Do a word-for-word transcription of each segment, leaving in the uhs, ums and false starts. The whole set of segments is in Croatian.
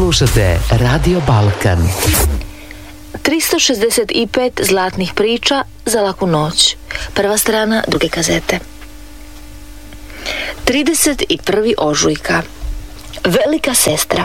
Slušate Radio Balkan. tristo šezdeset pet zlatnih priča za laku noć. Prva strana druge kazete. trideset prvi ožujka. Velika sestra.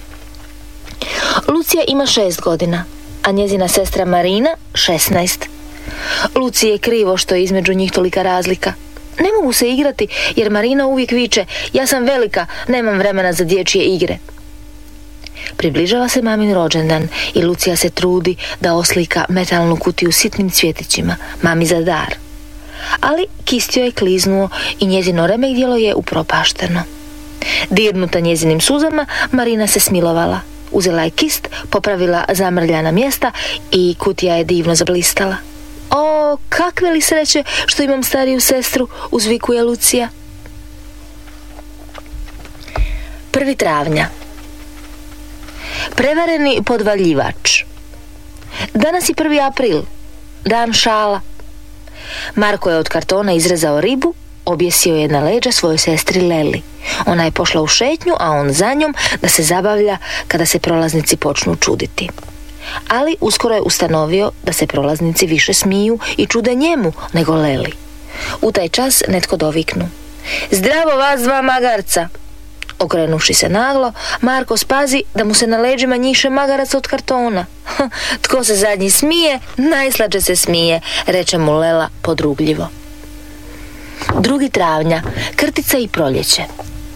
Lucija ima šest godina, a njezina sestra Marina šesnaest. Luciji je krivo što je između njih tolika razlika. Ne mogu se igrati jer Marina uvijek viče: ja sam velika, nemam vremena za dječje igre. Približava se mamin rođendan i Lucija se trudi da oslika metalnu kutiju sitnim cvjetićima, mami za dar. Ali kist joj je kliznuo i njezino remegdjelo je upropašteno. Dirnuta njezinim suzama, Marina se smilovala. Uzela je kist, popravila zamrljana mjesta i kutija je divno zablistala. O, kakve li sreće što imam stariju sestru, uzvikuje Lucija. prvi travnja. Prevareni podvaljivač. Danas je prvi april, dan šala. Marko je od kartona izrezao ribu, objesio je na leđa svojoj sestri Leli. Ona je pošla u šetnju, a on za njom da se zabavlja kada se prolaznici počnu čuditi. Ali uskoro je ustanovio da se prolaznici više smiju i čude njemu nego Leli. U taj čas netko doviknu: zdravo vas dva magarca! Okrenuši se naglo, Marko spazi da mu se na leđima njiše magarac od kartona. Tko se zadnji smije, najslađe se smije, reče mu Lela podrugljivo. drugi travnja. Krtica i proljeće.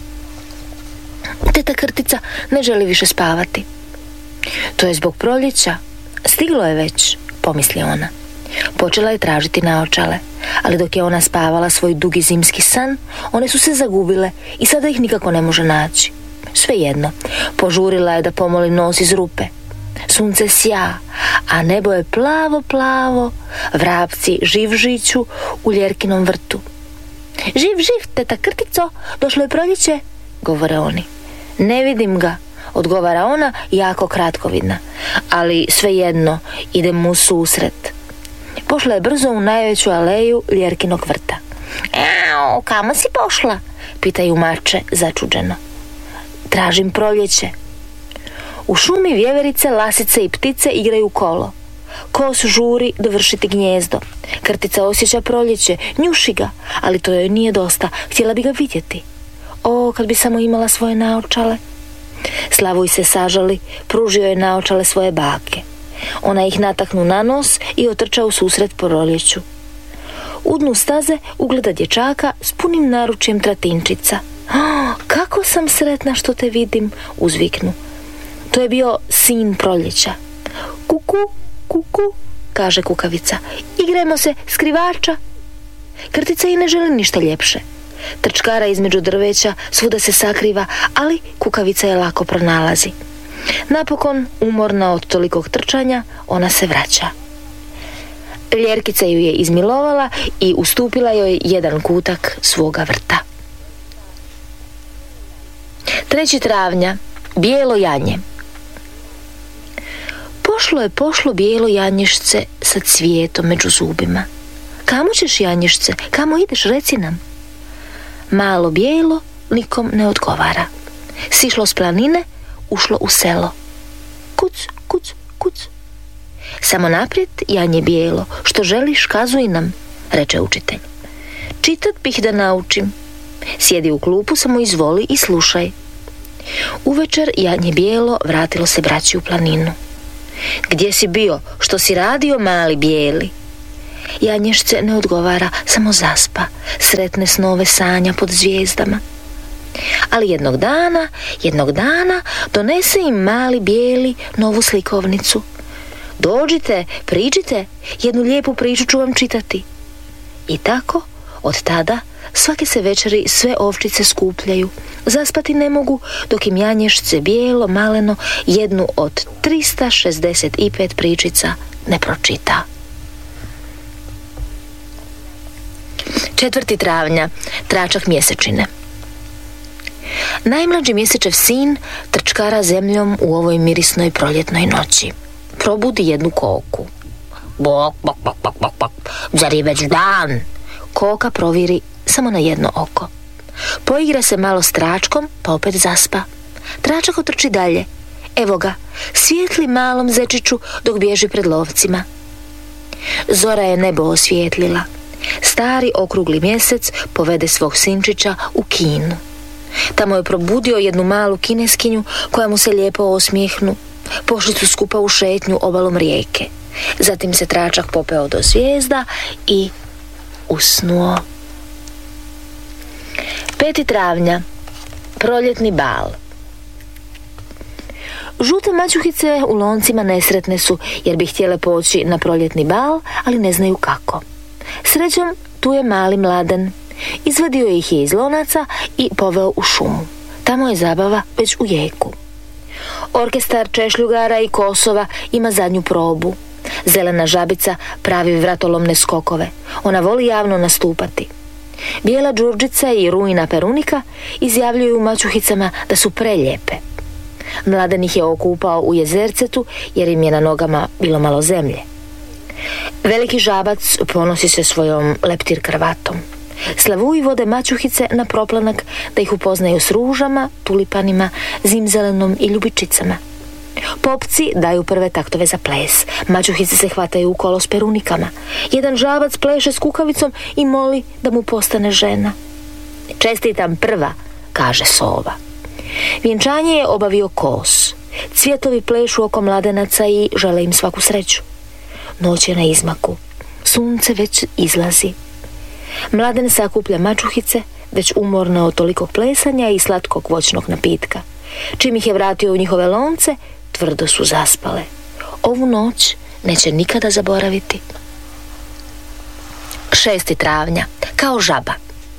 Teta Krtica ne želi više spavati. To je zbog proljeća. Stiglo je već, pomisli ona. Počela je tražiti naočale, ali dok je ona spavala svoj dugi zimski san, one su se zagubile i sada ih nikako ne može naći. Svejedno, požurila je da pomoli nos iz rupe. Sunce sja, a nebo je plavo, plavo, vrapci živžiću u Ljerkinom vrtu. Živ, živ, teta Krtico, došlo je proljeće, govore oni. Ne vidim ga, odgovara ona, jako kratkovidna, ali svejedno, idem mu u susret. Pošla je brzo u najveću aleju Ljerkinog vrta. Eau, kamo si pošla? Pitaju mače začuđeno. Tražim proljeće. U šumi vjeverice, lasice i ptice igraju kolo. Kos žuri dovršiti gnjezdo. Krtica osjeća proljeće, njuši ga, ali to joj nije dosta, htjela bi ga vidjeti. O, kad bi samo imala svoje naočale. Slavuj se sažali, pružio je naočale svoje bake. Ona ih nataknu na nos i otrča u susret proljeću. U dnu staze ugleda dječaka s punim naručjem tratinčica. Oh, kako sam sretna što te vidim, uzviknu. To je bio sin proljeća. Kuku, kuku, kaže kukavica. Igrajmo se, skrivača. Krtica i ne želi ništa ljepše. Trčkara između drveća, svuda se sakriva, ali kukavica je lako pronalazi. Napokon, umorna od tolikog trčanja, ona se vraća. Ljerkica ju je izmilovala i ustupila joj jedan kutak svoga vrta. treći travnja. Bijelo janje. Pošlo je pošlo bijelo janješce sa cvijetom među zubima. Kamo ćeš, janješce? Kamo ideš, reci nam? Malo bijelo nikom ne odgovara. Sišlo s planine, ušlo u selo. Kuc, kuc, kuc. Samo naprijed, janje bijelo, što želiš, kazuj nam, reče učitelj. Čitat bih da naučim. Sjedi u klupu, samo izvoli i slušaj. Uvečer janje bijelo vratilo se braći u planinu. Gdje si bio, što si radio, mali bijeli? Janješce ne odgovara, samo zaspa, sretne snove sanja pod zvijezdama. Ali jednog dana, jednog dana donese im mali bijeli novu slikovnicu. Dođite, priđite, jednu lijepu priču ću vam čitati. I tako, od tada, svake se večeri sve ovčice skupljaju. Zaspati ne mogu, dok im janješce bijelo, maleno, jednu od tristo šezdeset pet pričica ne pročita. četvrti travnja. Tračak mjesečine. Najmlađi mjesečev sin trčkara zemljom u ovoj mirisnoj proljetnoj noći. Probudi jednu koku. Bok, bok, bok, bok, bok, bok. Zar je već dan? Koka proviri samo na jedno oko. Poigra se malo s tračkom, pa opet zaspa. Tračak otrči dalje. Evo ga, svijetli malom zečiću dok bježi pred lovcima. Zora je nebo osvijetlila. Stari okrugli mjesec povede svog sinčića u Kinu. Tamo je probudio jednu malu kineskinju koja mu se lijepo osmijehnu. Pošli su skupa u šetnju obalom rijeke. Zatim se tračak popeo do zvijezda i usnuo. peti travnja. Proljetni bal. Žute maćuhice u loncima nesretne su jer bi htjele poći na proljetni bal, ali ne znaju kako. Srećom, tu je mali Mladen. Izvadio ih je iz lonaca i poveo u šumu. Tamo je zabava već u jeku. Orkestar češljugara i kosova ima zadnju probu. Zelena žabica pravi vratolomne skokove. Ona voli javno nastupati. Bijela Đurđica i Rujna Perunika izjavljuju maćuhicama da su prelijepe. Mladen ih je okupao u jezercetu jer im je na nogama bilo malo zemlje. Veliki žabac ponosi se svojom leptir kravatom. Slavuju vode maćuhice na proplanak da ih upoznaju s ružama, tulipanima, zimzelenom i ljubičicama. Popci daju prve taktove za ples. Maćuhice se hvataju u kolo s perunikama. Jedan žabac pleše s kukavicom i moli da mu postane žena. Čestitam prva, kaže sova. Vjenčanje je obavio kos. Cvjetovi plešu oko mladenaca i žele im svaku sreću. Noć je na izmaku. Sunce već izlazi. Mladen sakuplja maćuhice, već umorna od tolikog plesanja i slatkog voćnog napitka. Čim ih je vratio u njihove lonce, tvrdo su zaspale. Ovu noć neće nikada zaboraviti. šesti travnja. Kao žaba.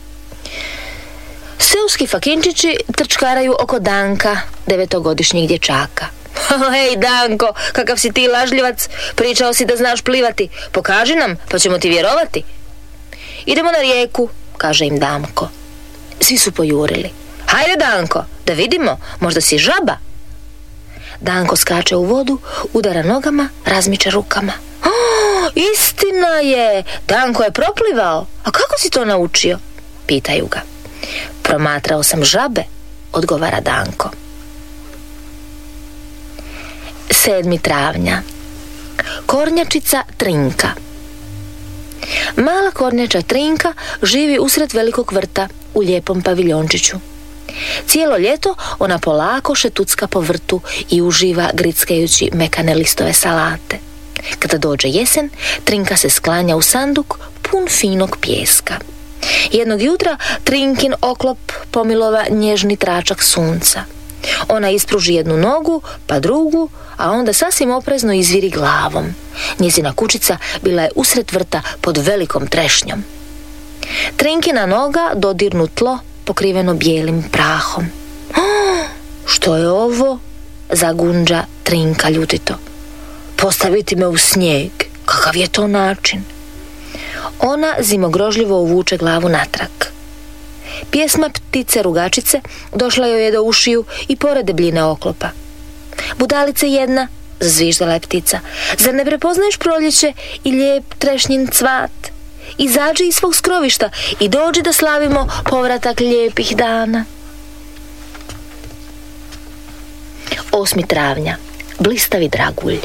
Seoski fakinčići trčkaraju oko Danka, devetogodišnjeg dječaka. Hej Danko, kakav si ti lažljivac, pričao si da znaš plivati, pokaži nam pa ćemo ti vjerovati. Idemo na rijeku, kaže im Damko. Svi su pojurili. Hajde Danko, da vidimo, možda si žaba. Danko skače u vodu, udara nogama, razmiče rukama. Oh, istina je, Danko je proplivao. A kako si to naučio? Pitaju ga. Promatrao sam žabe, odgovara Danko. sedmi travnja. Kornjačica Trinka. Mala kornjača Trinka živi usred velikog vrta u lijepom paviljončiću. Cijelo ljeto ona polako šetucka po vrtu i uživa grickajući mekane listove salate. Kada dođe jesen, Trinka se sklanja u sanduk pun finog pijeska. Jednog jutra Trinkin oklop pomilova nježni tračak sunca. Ona ispruži jednu nogu, pa drugu, a onda sasvim oprezno izviri glavom. Njezina kućica bila je usred vrta pod velikom trešnjom. Trinkina noga dodirnu tlo pokriveno bijelim prahom. Oh, što je ovo? Zagunđa Trinka ljutito. Postaviti me u snijeg, kakav je to način? Ona zimogrožljivo uvuče glavu natrag. Pjesma ptice rugačice došla joj je do ušiju i pored debljine oklopa. Budalice jedna, zazviždala je ptica, zar ne prepoznaješ proljeće i lijep trešnjin cvat? Izađi iz svog skrovišta i dođi da slavimo povratak lijepih dana. osmi travnja. Blistavi dragulj.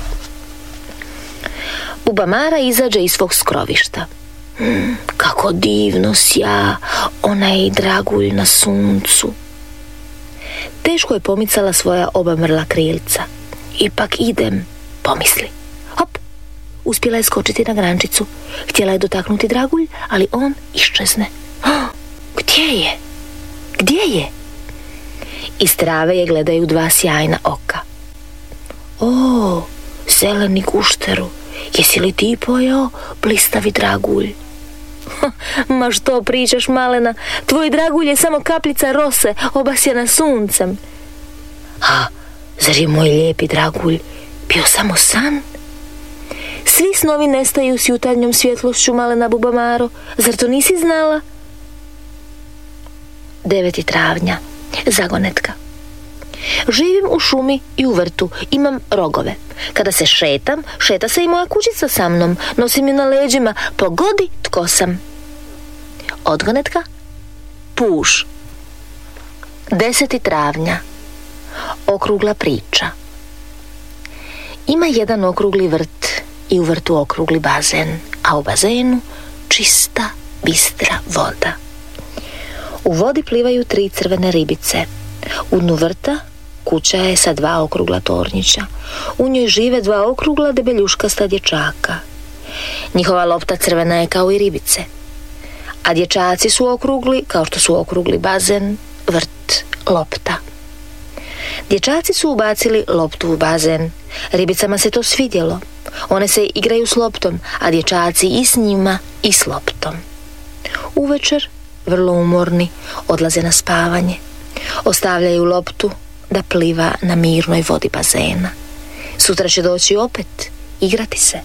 Buba Mara izađe iz svog skrovišta. Hmm, kako divno sja onaj dragulj na suncu. Teško je pomicala svoja oba mrla krilca. Ipak idem, pomisli. Hop, uspjela je skočiti na grančicu. Htjela je dotaknuti dragulj, ali on iščezne. Oh, gdje je? Gdje je? Iz trave je gledaju dva sjajna oka. O, zeleni gušteru, jesi li ti pojeo blistavi dragulj? Ma što pričaš, malena, tvoj dragulj je samo kapljica rose obasjena suncem. A, zar je moj lijepi dragulj bio samo san? Svi snovi nestaju s jutarnjom svjetlošću, malena Buba Maro, zar to nisi znala? deveti travnja. Zagonetka. Živim u šumi i u vrtu, imam rogove. Kada se šetam, šeta se i moja kućica sa mnom, nosim ju na leđima, pogodi tko sam. Odgonetka. Puž. deseti travnja. Okrugla priča. Ima jedan okrugli vrt i u vrtu okrugli bazen, a u bazenu čista, bistra voda. U vodi plivaju tri crvene ribice. U dnu vrta kuća je sa dva okrugla tornjića. U njoj žive dva okrugla debeljuškasta dječaka. Njihova lopta crvena je kao i ribice. A dječaci su okrugli kao što su okrugli bazen, vrt, lopta. Dječaci su ubacili loptu u bazen. Ribicama se to svidjelo. One se igraju s loptom, a dječaci i s njima i s loptom. Uvečer, vrlo umorni, odlaze na spavanje. Ostavljaju loptu da pliva na mirnoj vodi bazena. Sutra će doći opet igrati se.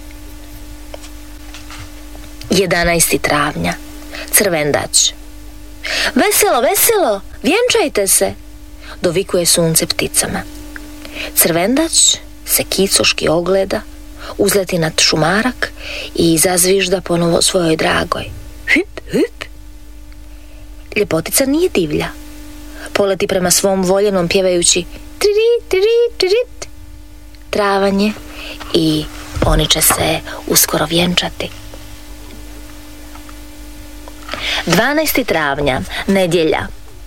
jedanaesti travnja. Crvendač. Veselo, veselo, vjenčajte se, dovikuje sunce pticama. Crvendač se kicoški ogleda, uzleti nad šumarak i zazvižda ponovo svojoj dragoj. Hip, hip. Ljepotica nije divlja. Poleti prema svom voljenom pjevajući triri, triri, tririt. Travanje i oni će se uskoro vjenčati. dvanaesti travnja, nedjelja.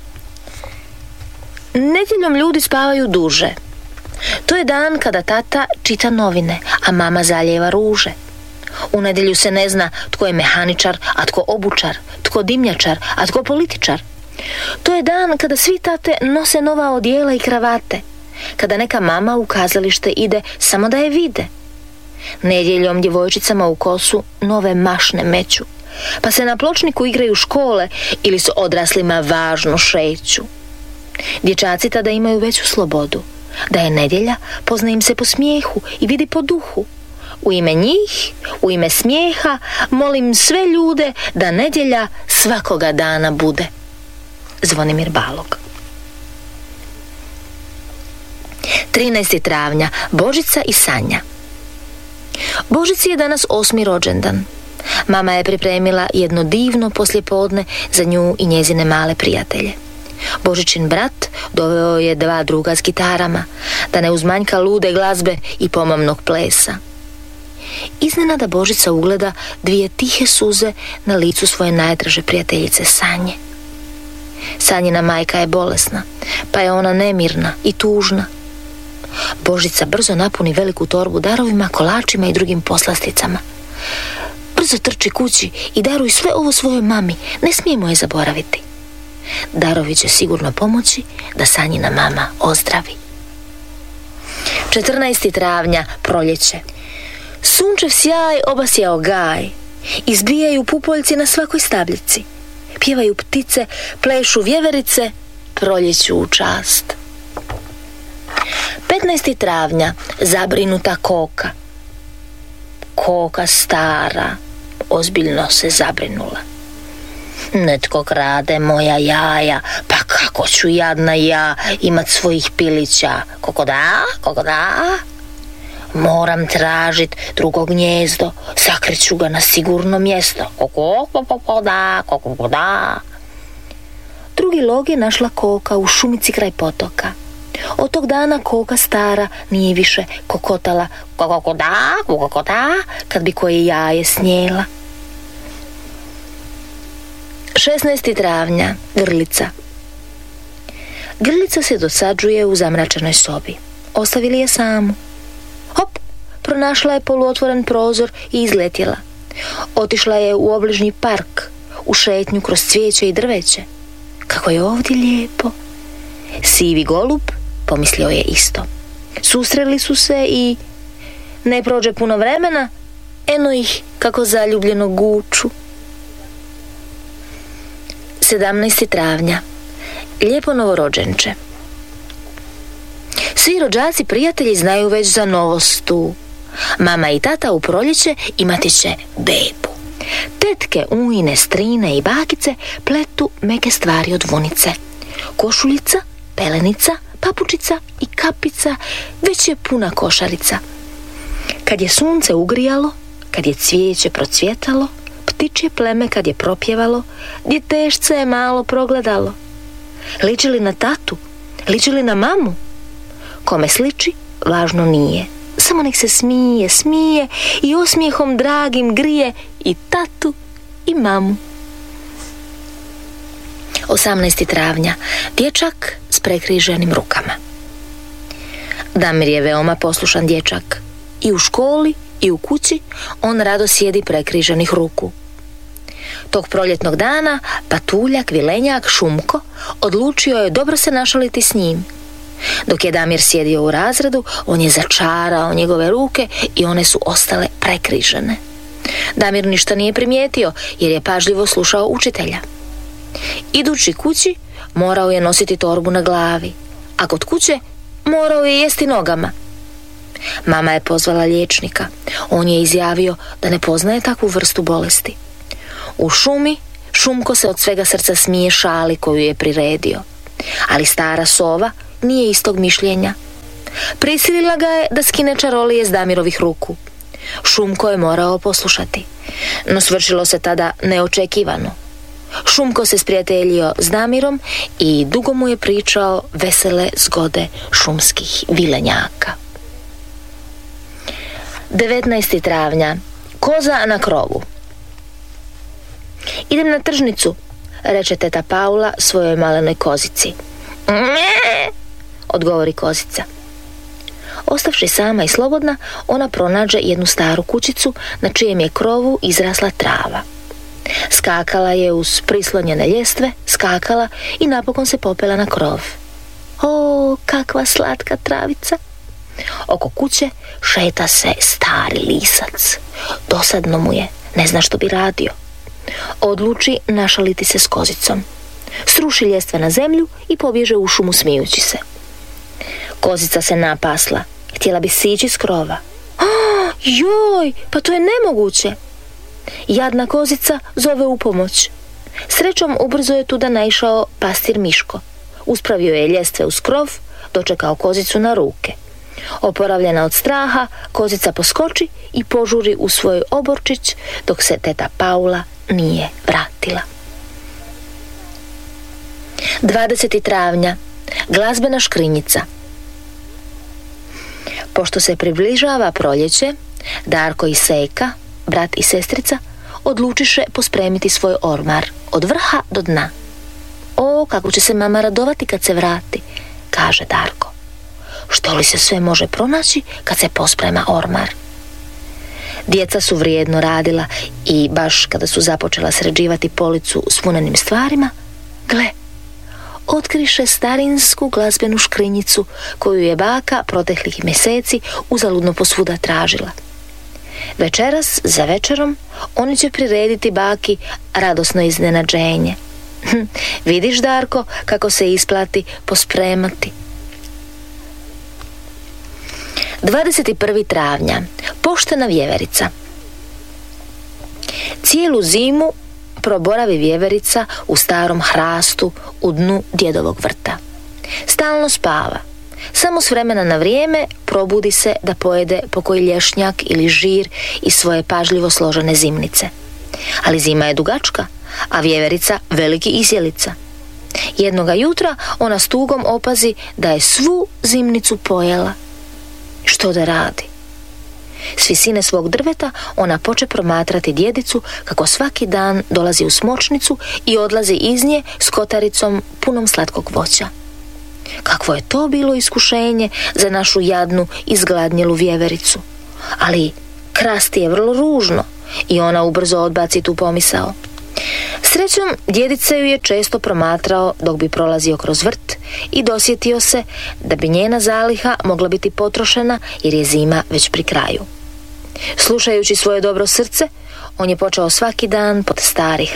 Nedjeljom ljudi spavaju duže. To je dan kada tata čita novine, a mama zalijeva ruže. U nedjelju se ne zna tko je mehaničar, a tko obučar, tko dimnjačar, a tko političar. To je dan kada svi tate nose nova odijela i kravate, kada neka mama u kazalište ide samo da je vide. Nedjeljom djevojčicama u kosu nove mašne meću, pa se na pločniku igraju škole ili s odraslima važno šeću. Dječaci tada imaju veću slobodu. Da je nedjelja, pozna im se po smijehu i vidi po duhu. U ime njih, u ime smijeha, molim sve ljude da nedjelja svakoga dana bude. Zvonimir Balog. trinaesti travnja, Božica i Sanja. Božici je danas osmi rođendan. Mama je pripremila jedno divno poslijepodne za nju i njezine male prijatelje. Božićin brat doveo je dva druga s gitarama, da ne uzmanjka lude glazbe i pomamnog plesa. Iznenada Božica ugleda dvije tihe suze na licu svoje najdraže prijateljice Sanje. Sanjina majka je bolesna, pa je ona nemirna i tužna. Božica brzo napuni veliku torbu darovima, kolačima i drugim poslasticama. Brzo trči kući i daruj sve ovo svojoj mami, ne smijemo je zaboraviti. Darovi će sigurno pomoći da Sanjina mama ozdravi. četrnaesti travnja, proljeće. Sunčev sjaj obasjao gaj. Izbijaju pupoljci na svakoj stabljici. Pjevaju ptice, plešu vjeverice, proljeću u čast. petnaesti travnja, zabrinuta koka. Koka stara ozbiljno se zabrinula. Netko krade moja jaja, pa kako ću jadna ja imat svojih pilića? Kako da, kako da? Moram tražit drugo gnjezdo, sakriću ga na sigurno mjesto. Kako, kako da, kako da? Drugi log je našla koka u šumici kraj potoka. Od tog dana koka stara nije više kokotala kako da, kako da, kad bi koje jaje snijela. šesnaesti travnja, grlica. Grlica se dosađuje u zamračenoj sobi. Ostavili je samu. Hop, pronašla je poluotvoren prozor i izletjela. Otišla je u obližnji park, u šetnju kroz cvijeće i drveće. Kako je ovdje lijepo. Sivi golub pomislio je isto. Susreli su se i ne prođe puno vremena, eno ih kako zaljubljeno guču. sedamnaesti travnja, lijepo novorođenče. Svi rođaci prijatelji znaju već za novost tu. Mama i tata u proljeće imati će bebu. Tetke, ujine, strine i bakice pletu meke stvari od vunice. Košuljica, pelenica, papučica i kapica, već je puna košarica. Kad je sunce ugrijalo, kad je cvijeće procvjetalo, ptičje pleme kad je propjevalo, djetešce je malo progledalo. Liči li na tatu? Liči li na mamu? Kome sliči, važno nije. samo nek se smije, smije i osmijehom dragim grije i tatu i mamu. osamnaestog travnja. Dječak s prekriženim rukama. Damir je veoma poslušan dječak. I u školi i u kući on rado sjedi prekriženih ruku. Tog proljetnog dana patuljak, vilenjak, Šumko odlučio je dobro se našaliti s njim. Dok je Damir sjedio u razredu, on je začarao njegove ruke i one su ostale prekrižene. Damir ništa nije primijetio jer je pažljivo slušao učitelja. Idući kući morao je nositi torbu na glavi, a kod kuće morao je jesti nogama. Mama je pozvala liječnika. On je izjavio da ne poznaje takvu vrstu bolesti. U šumi Šumko se od svega srca smije šali koju je priredio. Ali stara sova nije istog mišljenja. Prisilila ga je da skine čarolije s Damirovih ruku. Šumko je morao poslušati. No svršilo se tada neočekivano. Šumko se sprijateljio s Damirom i dugo mu je pričao vesele zgode šumskih vilenjaka. devetnaestog travnja. Koza na krovu. Idem na tržnicu, reče teta Paula svojoj malenoj kozici. Mje, odgovori kozica. Ostavši sama i slobodna, ona pronađe jednu staru kućicu na čijem je krovu izrasla trava. Skakala je uz prislonjene ljestve, skakala i napokon se popela na krov. O, kakva slatka travica! Oko kuće šeta se stari lisac. Dosadno mu je, ne zna što bi radio. Odluči našaliti se s kozicom. Sruši ljestve na zemlju i pobježe u šumu smijući se. Kozica se napasla. Htjela bi sići s krova. Oh, joj, pa to je nemoguće. Jadna kozica zove u pomoć. Srećom ubrzo je tuda naišao pastir Miško. Uspravio je ljestve uz krov, dočekao kozicu na ruke. Oporavljena od straha, kozica poskoči i požuri u svoj oborčić dok se teta Paula nije vratila. dvadesetog travnja. Glazbena škrinjica. Pošto se približava proljeće, Darko i Seka, brat i sestrica, odlučiše pospremiti svoj ormar od vrha do dna. O, kako će se mama radovati kad se vrati, kaže Darko. Što li se sve može pronaći kad se posprema ormar? Djeca su vrijedno radila i baš kada su započela sređivati policu s punenim stvarima, gle, otkriše starinsku glazbenu škrinjicu koju je baka proteklih mjeseci uzaludno posvuda tražila. Večeras za večerom oni će prirediti baki radosno iznenađenje. Hm, vidiš, Darko, kako se isplati pospremati. dvadesetog prvog travnja. Poštena vjeverica. Cijelu zimu proboravi vjeverica u starom hrastu u dnu djedovog vrta. Stalno spava. Samo s vremena na vrijeme probudi se da pojede pokoji lješnjak ili žir iz svoje pažljivo složene zimnice. Ali zima je dugačka, a vjeverica veliki izjelica. Jednoga jutra ona s tugom opazi da je svu zimnicu pojela. Što da radi? S visine svog drveta ona poče promatrati djedicu kako svaki dan dolazi u smočnicu i odlazi iz nje s kotaricom punom slatkog voća. Kakvo je to bilo iskušenje za našu jadnu izgladnjelu vjevericu. Ali krasti je vrlo ružno i ona ubrzo odbaci tu pomisao. Srećom, djedica ju je često promatrao dok bi prolazio kroz vrt i dosjetio se da bi njena zaliha mogla biti potrošena jer je zima već pri kraju. Slušajući svoje dobro srce, on je počeo svaki dan pod stari